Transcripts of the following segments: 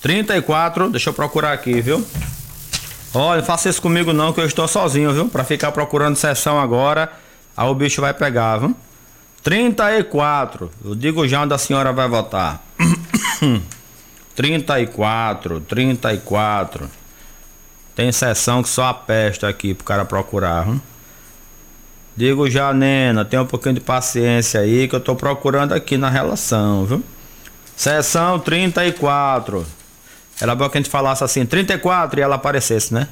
34, deixa eu procurar aqui, viu? Olha, não faça isso comigo não, que eu estou sozinho, viu? Pra ficar procurando sessão agora, aí o bicho vai pegar, viu? 34, eu digo já onde a senhora vai votar. 34. Tem sessão que só apesta aqui pro cara procurar, viu? Digo já, Nena, tem um pouquinho de paciência aí que eu tô procurando aqui na relação, viu? Sessão 34. Era bom que a gente falasse assim, 34 e ela aparecesse, né?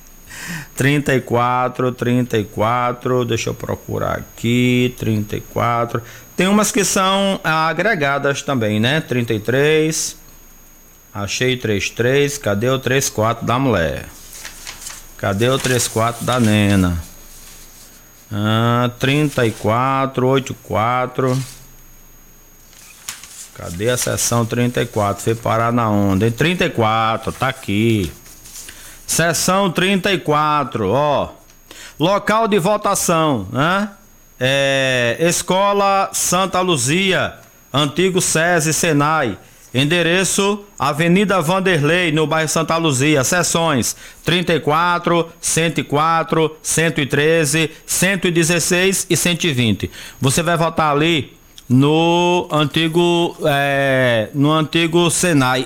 34, deixa eu procurar aqui, 34. Tem umas que são agregadas também, né? 33. Achei 33, cadê o 34 da mulher? Cadê o 34 da Nena? 34, 84. Cadê a seção 34? Foi parar na onda, hein? 34, tá aqui. Seção 34, ó. Local de votação, né? Escola Santa Luzia, antigo SESI Senai. Endereço Avenida Vanderlei, no bairro Santa Luzia. Seções 34, 104, 113, 116 e 120. Você vai votar ali no antigo Senai.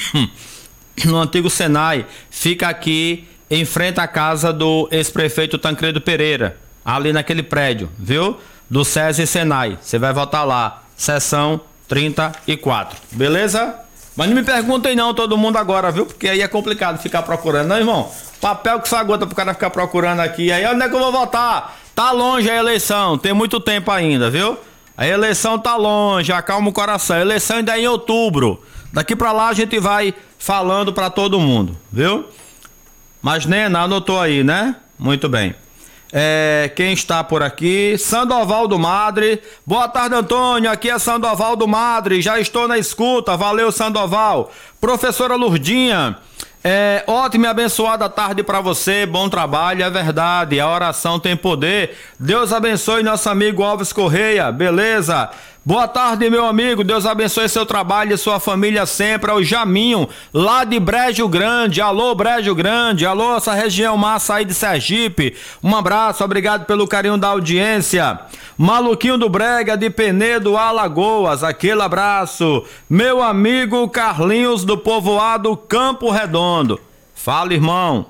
No antigo Senai, fica aqui em frente à casa do ex-prefeito Tancredo Pereira, ali naquele prédio, viu? Do SESI Senai. Você vai votar lá, seção 34, beleza? Mas não me perguntem não, todo mundo agora, viu? Porque aí é complicado ficar procurando, não, irmão? Papel que só aguenta pro cara ficar procurando aqui. Aí onde é que eu vou votar? Tá longe a eleição, tem muito tempo ainda, viu? A eleição tá longe, acalma o coração. A eleição ainda é em outubro. Daqui pra lá a gente vai falando pra todo mundo, viu? Mas Nena, anotou aí, né? Muito bem. Quem está por aqui? Sandoval do Madre. Boa tarde, Antônio. Aqui é Sandoval do Madre. Já estou na escuta. Valeu, Sandoval. Professora Lurdinha. Ótima e abençoada tarde para você. Bom trabalho, é verdade. A oração tem poder. Deus abençoe nosso amigo Alves Correia. Beleza? Boa tarde, meu amigo. Deus abençoe seu trabalho e sua família sempre. É o Jaminho, lá de Brejo Grande. Alô, Brejo Grande. Alô, essa região massa aí de Sergipe. Um abraço, obrigado pelo carinho da audiência. Maluquinho do Brega, de Penedo, Alagoas. Aquele abraço. Meu amigo Carlinhos, do povoado Campo Redondo. Fala, irmão.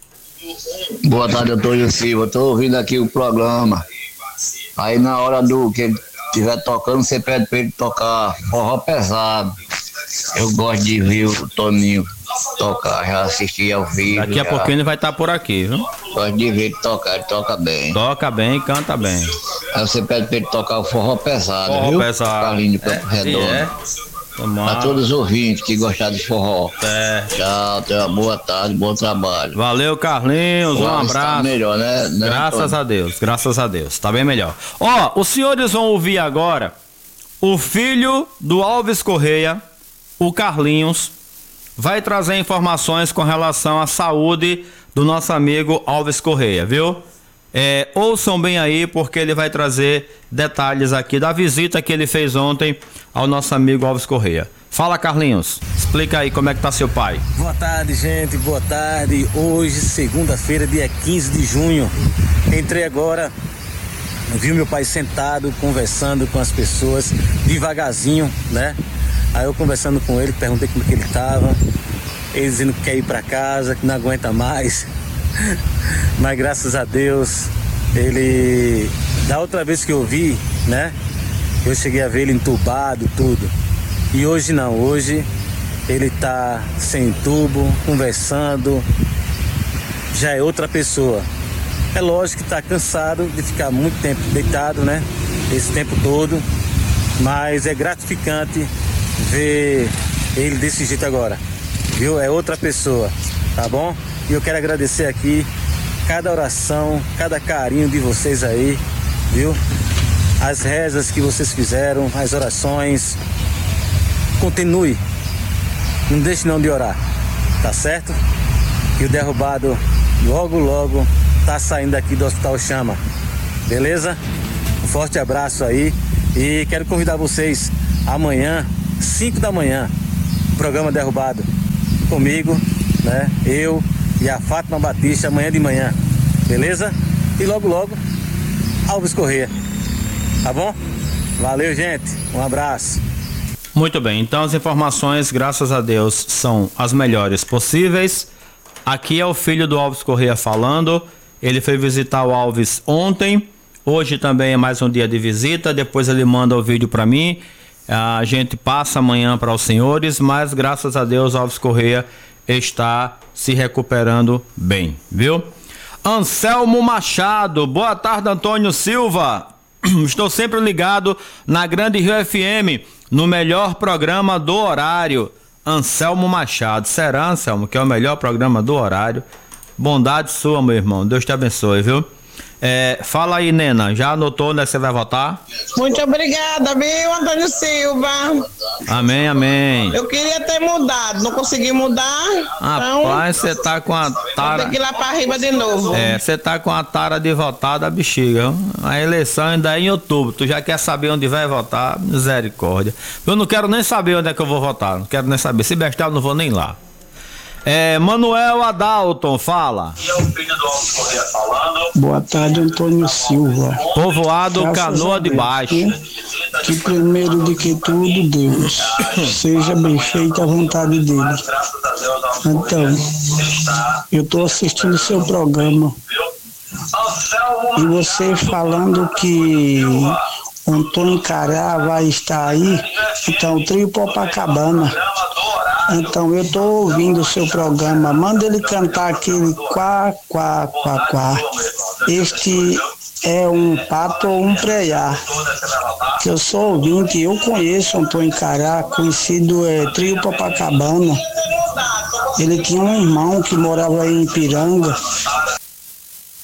Boa tarde, Antônio Silva. Tô ouvindo aqui o programa. Aí na hora do que estiver tocando, você pede pra ele tocar forró pesado. Eu gosto de ver o Toninho tocar, já assisti ao vivo. Daqui a pouquinho ele vai estar por aqui, viu? Gosto de ver ele tocar, ele toca bem. Toca bem, canta bem. Aí você pede pra ele tocar o forró pesado, forró viu? Pesado. Carlinho de Campo Redondo. A todos os ouvintes que gostaram de forró. Tchau, tenha uma boa tarde, bom trabalho. Valeu, Carlinhos, um abraço. Tá melhor, né? Graças a Deus, tá bem melhor. Os senhores vão ouvir agora o filho do Alves Correia, o Carlinhos, vai trazer informações com relação à saúde do nosso amigo Alves Correia, viu? Ouçam bem aí, porque ele vai trazer detalhes aqui da visita que ele fez ontem ao nosso amigo Alves Correia. Fala, Carlinhos, explica aí como é que tá seu pai. Boa tarde, gente, boa tarde. Hoje, segunda-feira, dia 15 de junho. Entrei agora, vi meu pai sentado, conversando com as pessoas, devagarzinho, né? Aí eu conversando com ele, perguntei como que ele tava. Ele dizendo que quer ir pra casa, que não aguenta mais. Mas graças a Deus, ele, da outra vez que eu vi, né, eu cheguei a ver ele entubado, tudo. E hoje não, hoje ele tá sem tubo, conversando, já é outra pessoa. É lógico que tá cansado de ficar muito tempo deitado, né, esse tempo todo, mas é gratificante ver ele desse jeito agora, viu? É outra pessoa, tá bom? E eu quero agradecer aqui cada oração, cada carinho de vocês aí, viu? As rezas que vocês fizeram, as orações. Continue, não deixe não de orar, tá certo? Que o derrubado logo tá saindo aqui do Hospital Chama, beleza? Um forte abraço aí e quero convidar vocês amanhã, 5 da manhã, programa Derrubado. comigo, né? Eu e a Fátima Batista amanhã de manhã, beleza? E logo, logo, Alves Corrêa, tá bom? Valeu, gente, um abraço. Muito bem, então as informações, graças a Deus, são as melhores possíveis. Aqui é o filho do Alves Corrêa falando. Ele foi visitar o Alves ontem. Hoje também é mais um dia de visita. Depois ele manda o vídeo para mim. A gente passa amanhã para os senhores, mas graças a Deus Alves Corrêa está se recuperando bem, viu? Anselmo Machado, boa tarde, Antônio Silva. Estou sempre ligado na Grande Rio FM, no melhor programa do horário. Anselmo Machado. Será, Anselmo, que é o melhor programa do horário? Bondade sua, meu irmão. Deus te abençoe, viu? Fala aí, Nena. Já anotou onde você vai votar? Muito obrigada, viu, Antônio Silva? Amém, amém. Eu queria ter mudado, não consegui mudar. Rapaz, você tá com a tara. Tem que ir lá pra riba de novo. Você tá com a tara de votar da bexiga. A eleição ainda é em outubro. Tu já quer saber onde vai votar? Misericórdia. Eu não quero nem saber onde é que eu vou votar. Não quero nem saber. Se bestar, eu não vou nem lá. Manuel Adalton, fala. Boa tarde, Antônio Silva. Povoado Graças Canoa de Baixo. Que primeiro de que tudo, Deus, seja bem feita a vontade dele. Então, eu estou assistindo seu programa e você falando que Antônio Cará vai estar aí, então o trio Copacabana. Então eu tô ouvindo o seu programa, manda ele cantar aquele quá, quá, quá, quá. Este é um pato ou um preá. Que eu sou ouvinte, eu conheço Antônio Cará, conhecido trio Copacabana. Ele tinha um irmão que morava aí em Ipiranga,